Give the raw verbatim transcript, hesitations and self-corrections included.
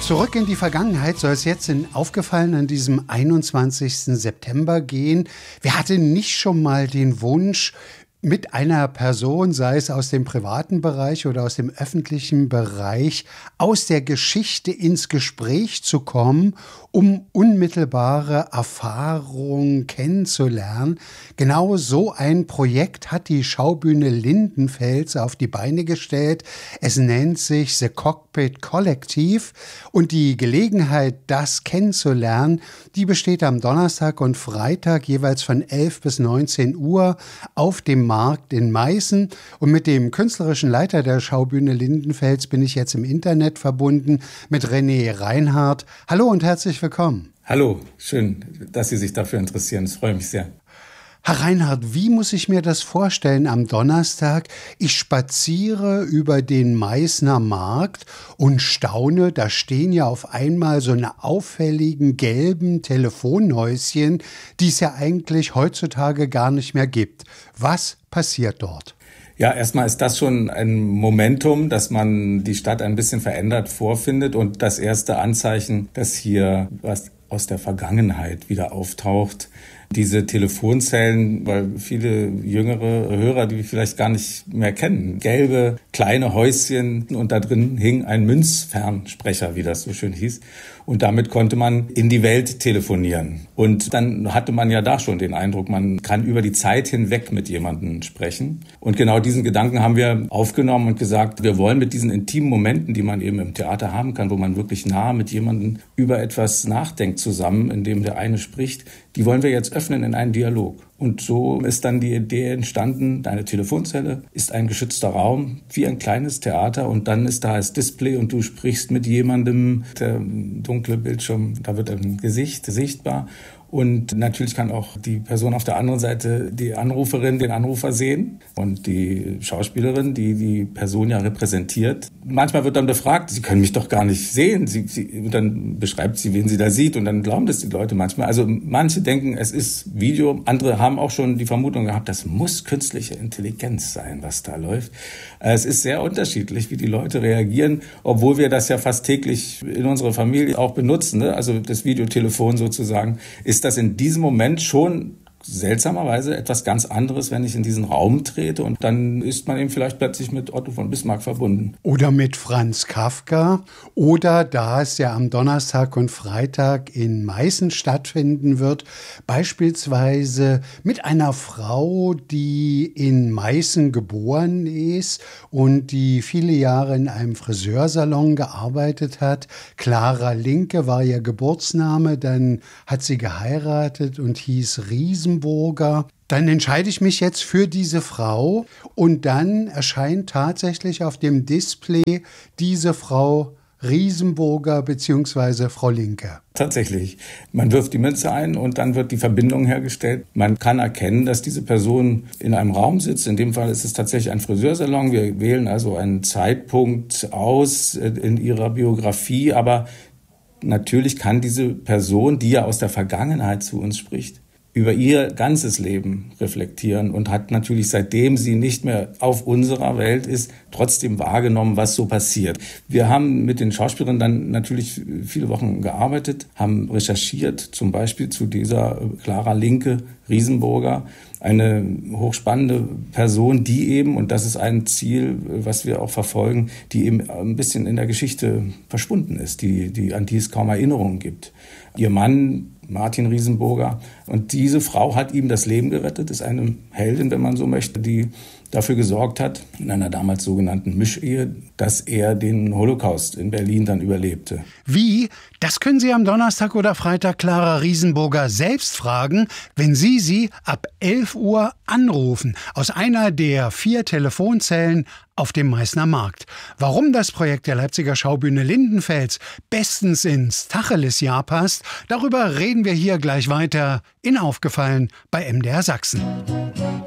Zurück in die Vergangenheit soll es jetzt in Aufgefallen an diesem einundzwanzigsten September gehen. Wer hatte nicht schon mal den Wunsch, mit einer Person, sei es aus dem privaten Bereich oder aus dem öffentlichen Bereich, aus der Geschichte ins Gespräch zu kommen, um unmittelbare Erfahrungen kennenzulernen? Genau so ein Projekt hat die Schaubühne Lindenfels auf die Beine gestellt. Es nennt sich The Cockpit Collective und die Gelegenheit, das kennenzulernen, die besteht am Donnerstag und Freitag jeweils von elf bis neunzehn Uhr auf dem Markt in Meißen. Und mit dem künstlerischen Leiter der Schaubühne Lindenfels bin ich jetzt im Internet verbunden mit René Reinhardt. Hallo und herzlich willkommen. Hallo, schön, dass Sie sich dafür interessieren. Das freut mich sehr. Herr Reinhardt, wie muss ich mir das vorstellen am Donnerstag? Ich spaziere über den Meißner Markt und staune, da stehen ja auf einmal so eine auffälligen gelben Telefonhäuschen, die es ja eigentlich heutzutage gar nicht mehr gibt. Was passiert dort? Ja, erstmal ist das schon ein Momentum, dass man die Stadt ein bisschen verändert vorfindet und das erste Anzeichen, dass hier was aus der Vergangenheit wieder auftaucht. Diese Telefonzellen, weil viele jüngere Hörer, die wir vielleicht gar nicht mehr kennen, gelbe kleine Häuschen und da drin hing ein Münzfernsprecher, wie das so schön hieß. Und damit konnte man in die Welt telefonieren. Und dann hatte man ja da schon den Eindruck, man kann über die Zeit hinweg mit jemandem sprechen. Und genau diesen Gedanken haben wir aufgenommen und gesagt, wir wollen mit diesen intimen Momenten, die man eben im Theater haben kann, wo man wirklich nah mit jemandem über etwas nachdenkt zusammen, indem der eine spricht, die wollen wir jetzt öffnen in einen Dialog. Und so ist dann die Idee entstanden, deine Telefonzelle ist ein geschützter Raum, wie ein kleines Theater und dann ist da das Display und du sprichst mit jemandem, der dunkle Bildschirm, da wird ein Gesicht sichtbar. Und natürlich kann auch die Person auf der anderen Seite, die Anruferin, den Anrufer sehen und die Schauspielerin, die die Person ja repräsentiert. Manchmal wird dann befragt, Sie können mich doch gar nicht sehen. Sie, sie, und dann beschreibt sie, wen sie da sieht und dann glauben das die Leute manchmal. Also manche denken, es ist Video. Andere haben auch schon die Vermutung gehabt, das muss künstliche Intelligenz sein, was da läuft. Es ist sehr unterschiedlich, wie die Leute reagieren, obwohl wir das ja fast täglich in unserer Familie auch benutzen. Ne? Also das Videotelefon sozusagen ist Ist das in diesem Moment schon seltsamerweise etwas ganz anderes, wenn ich in diesen Raum trete und dann ist man eben vielleicht plötzlich mit Otto von Bismarck verbunden. Oder mit Franz Kafka oder, da es ja am Donnerstag und Freitag in Meißen stattfinden wird, beispielsweise mit einer Frau, die in Meißen geboren ist und die viele Jahre in einem Friseursalon gearbeitet hat. Clara Linke war ihr Geburtsname, dann hat sie geheiratet und hieß Riesen. Dann entscheide ich mich jetzt für diese Frau und dann erscheint tatsächlich auf dem Display diese Frau Riesenburger bzw. Frau Linke. Tatsächlich. Man wirft die Münze ein und dann wird die Verbindung hergestellt. Man kann erkennen, dass diese Person in einem Raum sitzt. In dem Fall ist es tatsächlich ein Friseursalon. Wir wählen also einen Zeitpunkt aus in ihrer Biografie, aber natürlich kann diese Person, die ja aus der Vergangenheit zu uns spricht, über ihr ganzes Leben reflektieren und hat natürlich, seitdem sie nicht mehr auf unserer Welt ist, trotzdem wahrgenommen, was so passiert. Wir haben mit den Schauspielerinnen dann natürlich viele Wochen gearbeitet, haben recherchiert, zum Beispiel zu dieser Clara Linke Riesenburger, eine hochspannende Person, die eben, und das ist ein Ziel, was wir auch verfolgen, die eben ein bisschen in der Geschichte verschwunden ist, die, die, an die es kaum Erinnerungen gibt. Ihr Mann, Martin Riesenburger, und diese Frau hat ihm das Leben gerettet, ist eine Heldin, wenn man so möchte, die dafür gesorgt hat, in einer damals sogenannten Mischehe, dass er den Holocaust in Berlin dann überlebte. Wie? Das können Sie am Donnerstag oder Freitag Clara Riesenburger selbst fragen, wenn Sie sie ab elf Uhr anrufen, aus einer der vier Telefonzellen auf dem Meißner Markt. Warum das Projekt der Leipziger Schaubühne Lindenfels bestens ins Tacheles-Jahr passt, darüber reden wir hier gleich weiter in Aufgefallen bei M D R Sachsen.